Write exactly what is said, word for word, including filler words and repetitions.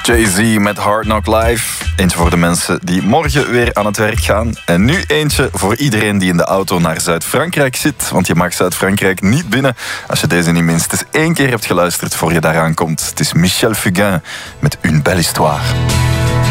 Jay-Z met Hard Knock Live. Eentje voor de mensen die morgen weer aan het werk gaan. En nu eentje voor iedereen die in de auto naar Zuid-Frankrijk zit. Want je mag Zuid-Frankrijk niet binnen als je deze niet minstens één keer hebt geluisterd voor je daaraan komt. Het is Michel Fugain met Une Belle Histoire.